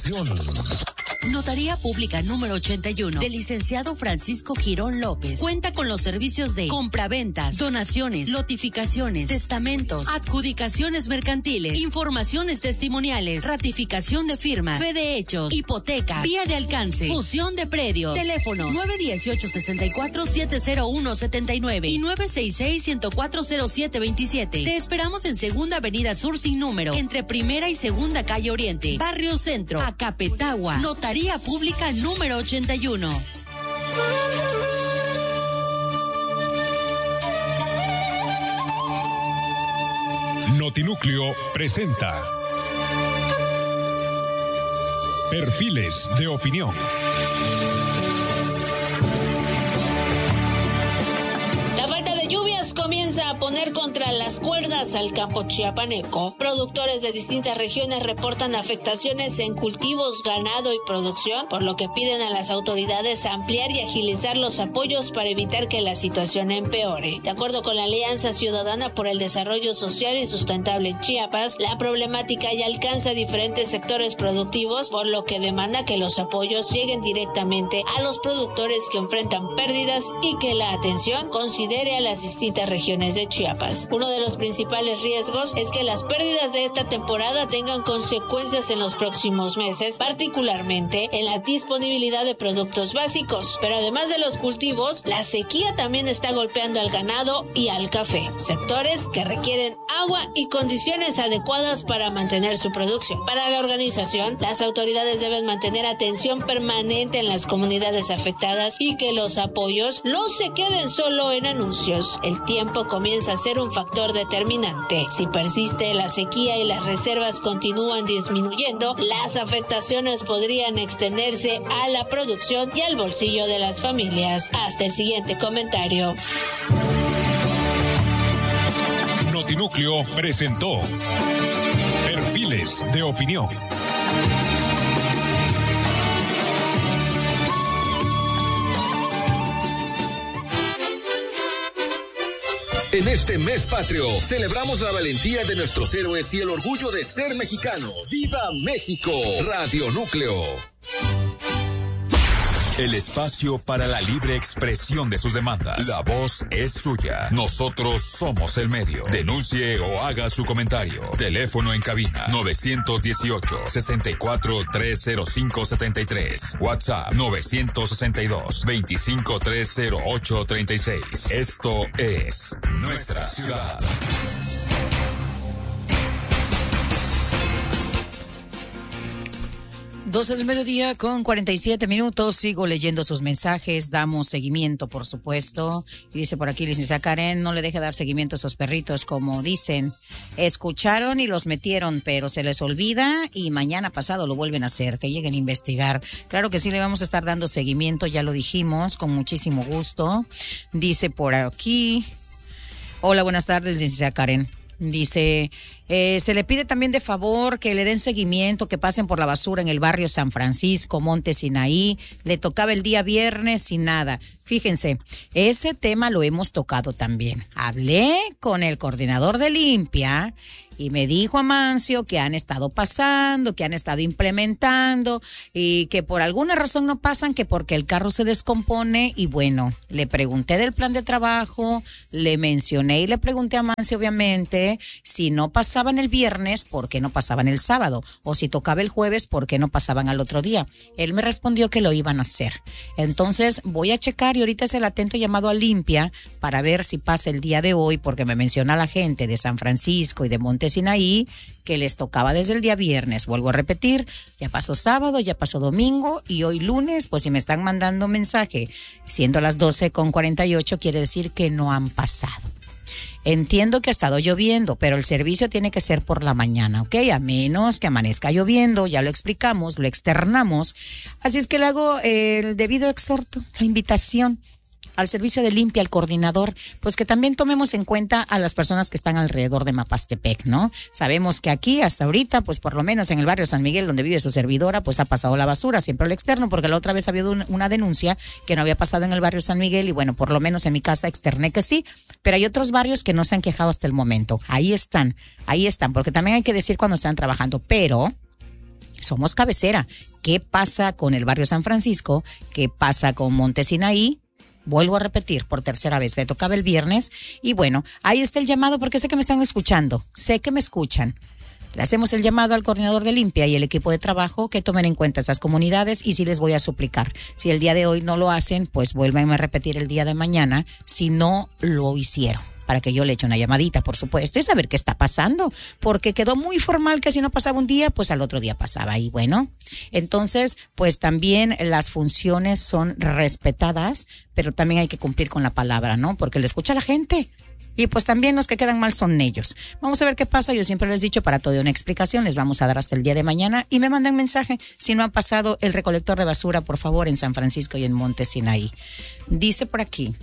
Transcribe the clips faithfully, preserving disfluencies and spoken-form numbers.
Notaría Pública número ochenta y uno del licenciado Francisco Girón López. Cuenta con los servicios de compraventas, donaciones, notificaciones, testamentos, adjudicaciones mercantiles, informaciones testimoniales, ratificación de firmas, fe de hechos, hipotecas, vía de alcance, fusión de predios. Teléfono nueve uno ocho, seis cuatro, siete cero uno siete nueve y nueve seis seis, uno cero cuatro cero siete dos siete. Te esperamos en Segunda Avenida Sur sin número, entre Primera y Segunda Calle Oriente, Barrio Centro, Acapetagua. Notaría Pública número ochenta y uno. Notinúcleo presenta Perfiles de Opinión. La falta de lluvias comienza a poner contra las cuerdas al campo chiapaneco. Productores de distintas regiones reportan afectaciones en cultivos, ganado y producción, por lo que piden a las autoridades ampliar y agilizar los apoyos para evitar que la situación empeore. De acuerdo con la Alianza Ciudadana por el Desarrollo Social y Sustentable en Chiapas, la problemática ya alcanza diferentes sectores productivos, por lo que demanda que los apoyos lleguen directamente a los productores que enfrentan pérdidas y que la atención considere a las distintas regiones de Chiapas. Uno de los principales riesgos es que las pérdidas de esta temporada tengan consecuencias en los próximos meses, particularmente en la disponibilidad de productos básicos. Pero además de los cultivos, la sequía también está golpeando al ganado y al café, sectores que requieren agua y condiciones adecuadas para mantener su producción. Para la organización, las autoridades deben mantener atención permanente en las comunidades afectadas y que los apoyos no se queden solo en anuncios. El tiempo comienza a ser un factor determinante. Si persiste la sequía y las reservas continúan disminuyendo, las afectaciones podrían extenderse a la producción y al bolsillo de las familias. Hasta el siguiente comentario. Notinúcleo presentó Perfiles de Opinión. En este mes patrio, celebramos la valentía de nuestros héroes y el orgullo de ser mexicanos. ¡Viva México! Radio Núcleo. El espacio para la libre expresión de sus demandas. La voz es suya. Nosotros somos el medio. Denuncie o haga su comentario. Teléfono en cabina nueve uno ocho, seis cuatro, tres cero cinco siete tres. WhatsApp nueve seis dos, dos cinco tres cero ocho tres seis. Esto es Nuestra Ciudad. doce del mediodía con cuarenta y siete minutos. Sigo leyendo sus mensajes. Damos seguimiento, por supuesto. Y dice por aquí, licenciada Karen, no le deje dar seguimiento a esos perritos. Como dicen, escucharon y los metieron, pero se les olvida y mañana pasado lo vuelven a hacer. Que lleguen a investigar. Claro que sí, le vamos a estar dando seguimiento. Ya lo dijimos, con muchísimo gusto. Dice por aquí. Hola, buenas tardes, licenciada Karen. Dice, eh, se le pide también de favor que le den seguimiento, que pasen por la basura en el barrio San Francisco, Monte Sinaí. Le tocaba el día viernes y nada. Fíjense, ese tema lo hemos tocado también. Hablé con el coordinador de limpia y me dijo Amancio que han estado pasando, que han estado implementando y que por alguna razón no pasan, que porque el carro se descompone. Y bueno, le pregunté del plan de trabajo, le mencioné y le pregunté a Amancio, obviamente, si no pasaban el viernes, ¿por qué no pasaban el sábado? O si tocaba el jueves, ¿por qué no pasaban al otro día? Él me respondió que lo iban a hacer. Entonces voy a checar y ahorita es el atento llamado a limpia para ver si pasa el día de hoy, porque me menciona la gente de San Francisco y de Monte Sinaí que les tocaba desde el día viernes. Vuelvo a repetir, ya pasó sábado, ya pasó domingo y hoy lunes, pues si me están mandando mensaje siendo las doce con cuarenta y ocho, quiere decir que no han pasado. Entiendo que ha estado lloviendo, pero el servicio tiene que ser por la mañana, ¿ok? A menos que amanezca lloviendo, ya lo explicamos, lo externamos. Así es que le hago el debido exhorto, la invitación al servicio de limpia, al coordinador, pues que también tomemos en cuenta a las personas que están alrededor de Mapastepec, ¿no? Sabemos que aquí hasta ahorita, pues por lo menos en el barrio San Miguel, donde vive su servidora, pues ha pasado la basura, siempre al externo, porque la otra vez había una denuncia que no había pasado en el barrio San Miguel y bueno, por lo menos en mi casa externé que sí, pero hay otros barrios que no se han quejado hasta el momento. Ahí están, ahí están, porque también hay que decir cuando están trabajando, pero Somos cabecera. ¿Qué pasa con el barrio San Francisco? ¿Qué pasa con Monte Sinaí? Vuelvo a repetir por tercera vez, le tocaba el viernes y bueno, ahí está el llamado porque sé que me están escuchando, sé que me escuchan. Le hacemos el llamado al coordinador de limpia y el equipo de trabajo que tomen en cuenta esas comunidades y sí les voy a suplicar. Si el día de hoy no lo hacen, pues vuelvan a repetir el día de mañana si no lo hicieron. Para que yo le eche una llamadita, por supuesto, y saber qué está pasando, porque quedó muy formal que si no pasaba un día, pues al otro día pasaba. Y bueno, entonces, pues también las funciones son respetadas, pero también hay que cumplir con la palabra, ¿no? Porque le escucha a la gente. Y pues también los que quedan mal son ellos. Vamos a ver qué pasa. Yo siempre les he dicho, para todo una explicación, les vamos a dar hasta el día de mañana y me mandan mensaje si no han pasado el recolector de basura, por favor, en San Francisco y en Monte Sinaí. Dice por aquí.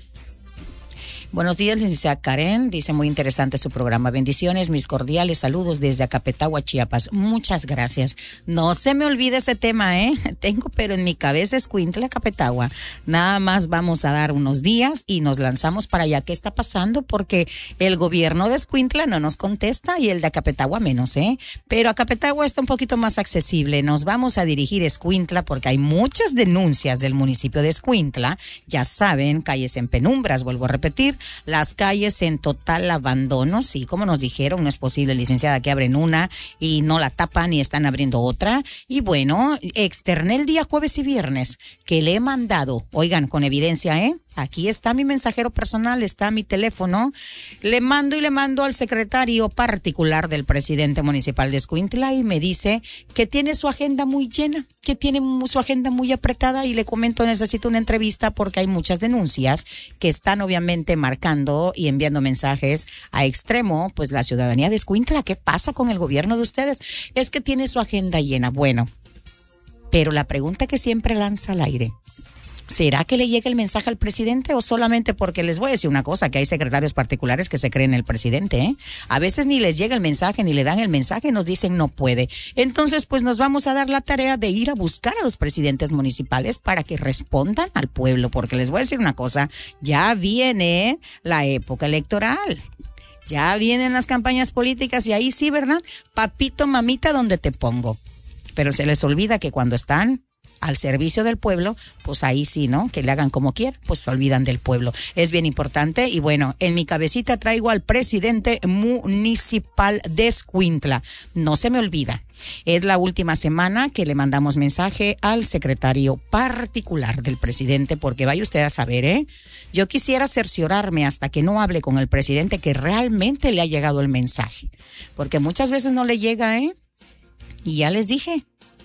Buenos días, licenciada Karen. Dice, muy interesante su programa. Bendiciones, mis cordiales saludos desde Acapetagua, Chiapas. Muchas gracias. No se me olvide ese tema, ¿eh? Tengo, pero en mi cabeza Escuintla, Acapetagua. Nada más vamos a dar unos días y nos lanzamos para allá. ¿Qué está pasando? Porque el gobierno de Escuintla no nos contesta y el de Acapetagua menos, ¿eh? Pero Acapetagua está un poquito más accesible. Nos vamos a dirigir a Escuintla porque hay muchas denuncias del municipio de Escuintla. Ya saben, calles en penumbras, vuelvo a repetir. Las calles en total abandono, sí, como nos dijeron, no es posible, licenciada, que abren una y no la tapan y están abriendo otra. Y bueno, externé el día jueves y viernes que le he mandado, oigan, con evidencia, ¿eh? Aquí está mi mensajero personal, está mi teléfono. Le mando y le mando al secretario particular del presidente municipal de Escuintla y me dice que tiene su agenda muy llena, que tiene su agenda muy apretada y le comento, necesito una entrevista porque hay muchas denuncias que están obviamente marcando y enviando mensajes a extremo, pues la ciudadanía de Escuintla. ¿Qué pasa con el gobierno de ustedes? Es que tiene su agenda llena. Bueno, pero la pregunta que siempre lanza al aire, ¿será que le llega el mensaje al presidente o solamente porque les voy a decir una cosa, que hay secretarios particulares que se creen el presidente, ¿eh? A veces ni les llega el mensaje, ni le dan el mensaje y nos dicen no puede. Entonces, pues nos vamos a dar la tarea de ir a buscar a los presidentes municipales para que respondan al pueblo, porque les voy a decir una cosa, ya viene la época electoral. Ya vienen las campañas políticas y ahí sí, ¿verdad? Papito, mamita, ¿dónde te pongo? Pero se les olvida que cuando están al servicio del pueblo, pues ahí sí, ¿no? Que le hagan como quieran, pues se olvidan del pueblo. Es bien importante y bueno, en mi cabecita traigo al presidente municipal de Escuintla. No se me olvida. Es la última semana que le mandamos mensaje al secretario particular del presidente, porque vaya usted a saber, ¿eh? Yo quisiera cerciorarme hasta que no hable con el presidente que realmente le ha llegado el mensaje, porque muchas veces no le llega, ¿eh? Y ya les dije,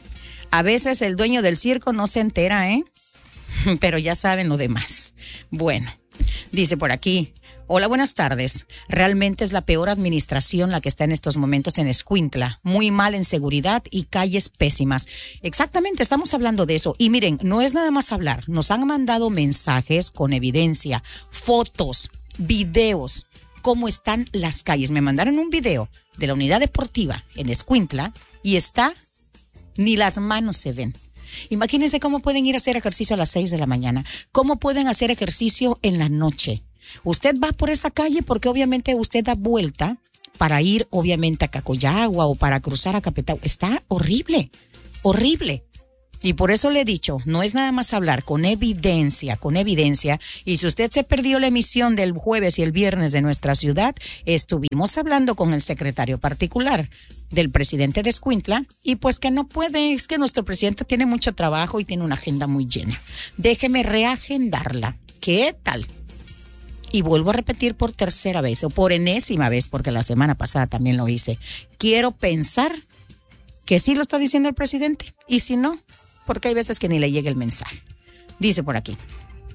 a veces el dueño del circo no se entera, ¿eh? Pero ya saben lo demás. Bueno, dice por aquí, hola, buenas tardes. Realmente es la peor administración la que está en estos momentos en Escuintla. Muy mal en seguridad y calles pésimas. Exactamente, estamos hablando de eso. Y miren, no es nada más hablar. Nos han mandado mensajes con evidencia, fotos, videos, cómo están las calles. Me mandaron un video de la unidad deportiva en Escuintla y está... ni las manos se ven. Imagínense cómo pueden ir a hacer ejercicio a las seis de la mañana, cómo pueden hacer ejercicio en la noche. Usted va por esa calle porque obviamente usted da vuelta para ir obviamente a Cacoyagua o para cruzar a Acapetagua. Está horrible, horrible. Y por eso le he dicho, no es nada más hablar, con evidencia, con evidencia. Y si usted se perdió la emisión del jueves y el viernes de Nuestra Ciudad, estuvimos hablando con el secretario particular del presidente de Escuintla y pues que no puede, es que nuestro presidente tiene mucho trabajo y tiene una agenda muy llena. Déjeme reagendarla. ¿Qué tal? Y vuelvo a repetir por tercera vez o por enésima vez, porque la semana pasada también lo hice. Quiero pensar que sí lo está diciendo el presidente y si no, porque hay veces que ni le llega el mensaje. Dice por aquí.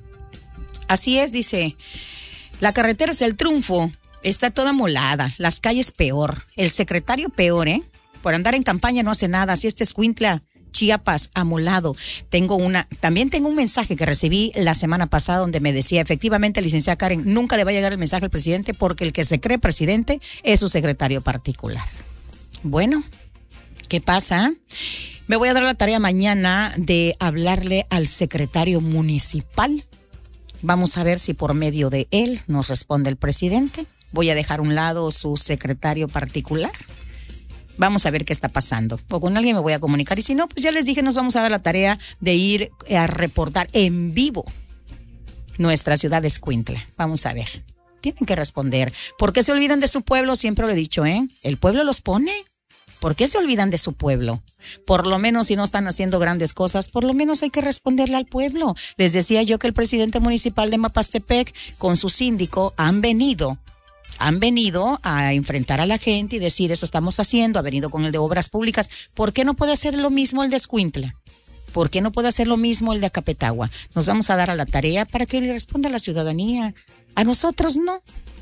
Así es, dice, la carretera es el triunfo, está toda molada, las calles peor, el secretario peor, ¿eh? Por andar en campaña no hace nada, así este Escuintla, Chiapas, amolado. Tengo una, también tengo un mensaje que recibí la semana pasada donde me decía, efectivamente, licenciada Karen, nunca le va a llegar el mensaje al presidente porque el que se cree presidente es su secretario particular. Bueno, ¿qué pasa? Me voy a dar la tarea mañana de hablarle al secretario municipal. Vamos a ver si por medio de él nos responde el presidente. Voy a dejar a un lado su secretario particular Vamos a ver qué está pasando. O con alguien me voy a comunicar. Y si no, pues ya les dije, nos vamos a dar la tarea de ir a reportar en vivo nuestra ciudad de Escuintla. Vamos a ver. Tienen que responder. ¿Por qué se olvidan de su pueblo? Siempre lo he dicho, ¿eh? El pueblo los pone. ¿Por qué se olvidan de su pueblo? Por lo menos si no están haciendo grandes cosas, por lo menos hay que responderle al pueblo. Les decía yo que el presidente municipal de Mapastepec con su síndico han venido, han venido a enfrentar a la gente y decir eso estamos haciendo, ha venido con el de Obras Públicas. ¿Por qué no puede hacer lo mismo el de Escuintla? ¿Por qué no puede hacer lo mismo el de Acapetagua? Nos vamos a dar a la tarea para que le responda a la ciudadanía. A nosotros no.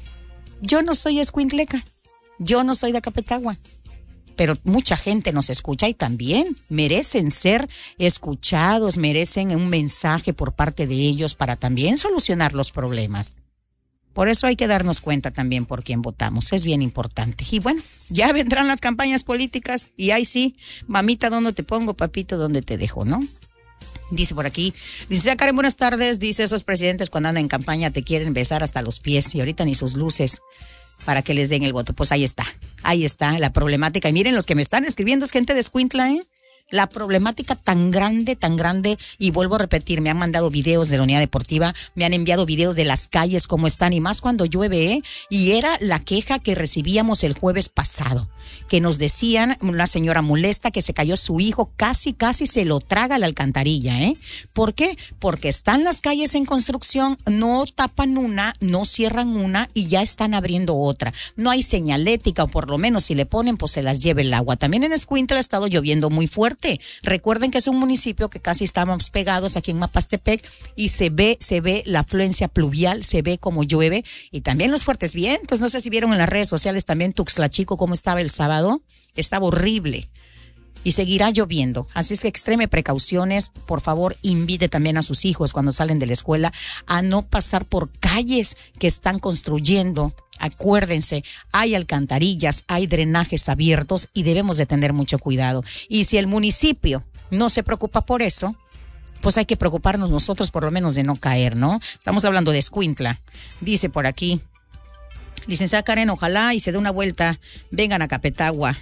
Yo no soy escuintleca. Yo no soy de Acapetagua. Pero mucha gente nos escucha y también merecen ser escuchados, merecen un mensaje por parte de ellos para también solucionar los problemas. Por eso hay que darnos cuenta también por quién votamos, es bien importante. Y bueno, ya vendrán las campañas políticas y ahí sí, mamita, ¿dónde te pongo? Papito, ¿dónde te dejo? ¿No? Dice por aquí, dice Karen, buenas tardes, dice esos presidentes cuando andan en campaña te quieren besar hasta los pies y ahorita ni sus luces para que les den el voto. Pues ahí está, ahí está la problemática. Y miren, los que me están escribiendo es gente de Escuintla, ¿eh? La problemática tan grande, tan grande, y vuelvo a repetir, me han mandado videos de la unidad deportiva, me han enviado videos de las calles, cómo están, y más cuando llueve, ¿eh? Y era la queja que recibíamos el jueves pasado, que nos decían, una señora molesta que se cayó su hijo, casi, casi se lo traga la alcantarilla, ¿eh? ¿Por qué? Porque están las calles en construcción, no tapan una, no cierran una y ya están abriendo otra. No hay señalética, o por lo menos si le ponen, pues se las lleve el agua. También en Escuintla ha estado lloviendo muy fuerte. Recuerden que es un municipio que casi estábamos pegados aquí en Mapastepec y se ve, se ve la afluencia pluvial, se ve cómo llueve y también los fuertes vientos. No sé si vieron en las redes sociales también Tuxtla Chico cómo estaba el sábado. Estaba horrible. Y seguirá lloviendo. Así es que extreme precauciones. Por favor, invite también a sus hijos cuando salen de la escuela a no pasar por calles que están construyendo. Acuérdense, hay alcantarillas, hay drenajes abiertos y debemos de tener mucho cuidado. Y si el municipio no se preocupa por eso, pues hay que preocuparnos nosotros por lo menos de no caer, ¿no? Estamos hablando de Escuintla. Dice por aquí, licenciada Karen, ojalá y se dé una vuelta, vengan a Acapetagua.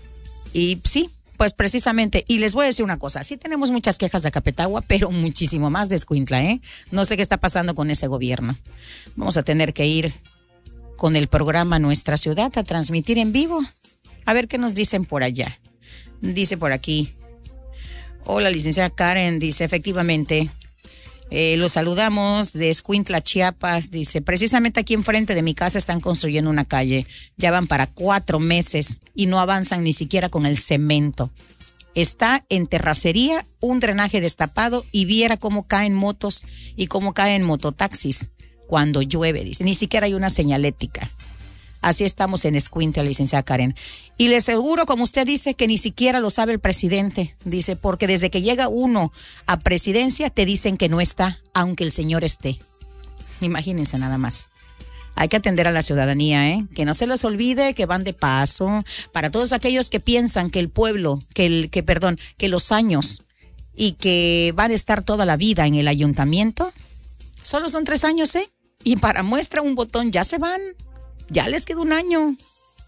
Y sí, pues precisamente, y les voy a decir una cosa, sí tenemos muchas quejas de Acapetagua, pero muchísimo más de Escuintla, ¿eh? No sé qué está pasando con ese gobierno. Vamos a tener que ir con el programa Nuestra Ciudad a transmitir en vivo. A ver qué nos dicen por allá. Dice por aquí, hola licenciada Karen, dice efectivamente, eh, los saludamos de Escuintla, Chiapas, dice, precisamente aquí enfrente de mi casa están construyendo una calle, ya van para cuatro meses y no avanzan ni siquiera con el cemento. Está en terracería, un drenaje destapado y viera cómo caen motos y cómo caen mototaxis cuando llueve, dice, ni siquiera hay una señalética. Así estamos en Escuintla, licenciada Karen. Y le aseguro, como usted dice, que ni siquiera lo sabe el presidente, dice, porque desde que llega uno a presidencia te dicen que no está, aunque el señor esté. Imagínense nada más. Hay que atender a la ciudadanía, ¿eh? Que no se les olvide que van de paso. Para todos aquellos que piensan que el pueblo, que el, que perdón, que los años y que van a estar toda la vida en el ayuntamiento, solo son tres años, ¿eh? Y para muestra un botón ya se van, ya les queda un año.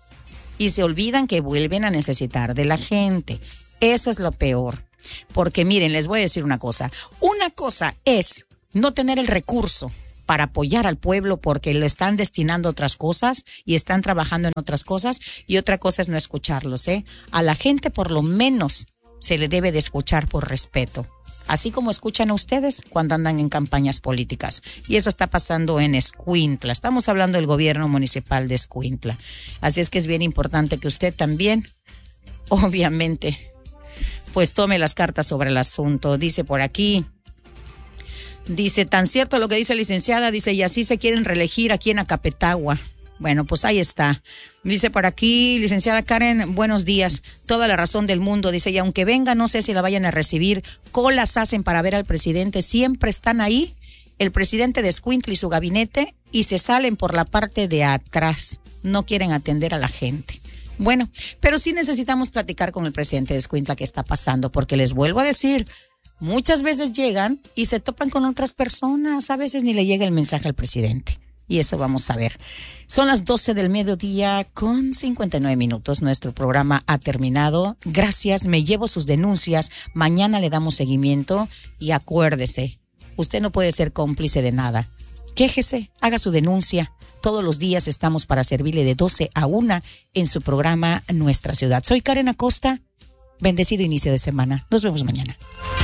Y se olvidan que vuelven a necesitar de la gente. Eso es lo peor. Porque miren, les voy a decir una cosa. Una cosa es no tener el recurso para apoyar al pueblo porque lo están destinando a otras cosas y están trabajando en otras cosas. Y otra cosa es no escucharlos, ¿eh? A la gente por lo menos se le debe de escuchar por respeto. Así como escuchan a ustedes cuando andan en campañas políticas. Y eso está pasando en Escuintla. Estamos hablando del gobierno municipal de Escuintla. Así es que es bien importante que usted también, obviamente, pues tome las cartas sobre el asunto. Dice por aquí, dice, tan cierto lo que dice la licenciada, dice, y así se quieren reelegir aquí en Acapetagua. Bueno, pues ahí está. Dice por aquí, licenciada Karen, buenos días. Toda la razón del mundo. Dice, y aunque venga, no sé si la vayan a recibir. Colas hacen para ver al presidente. Siempre están ahí, el presidente de Escuintla y su gabinete, y se salen por la parte de atrás. No quieren atender a la gente. Bueno, pero sí necesitamos platicar con el presidente de Escuintla qué está pasando, porque les vuelvo a decir, muchas veces llegan y se topan con otras personas. A veces ni le llega el mensaje al presidente. y eso vamos a ver. Son las doce del mediodía con cincuenta y nueve minutos. Nuestro programa ha terminado. Gracias, me llevo sus denuncias. Mañana le damos seguimiento y acuérdese, usted no puede ser cómplice de nada. Quéjese, haga su denuncia. Todos los días estamos para servirle de doce a una en su programa Nuestra Ciudad. Soy Karen Acosta. Bendecido inicio de semana. Nos vemos mañana.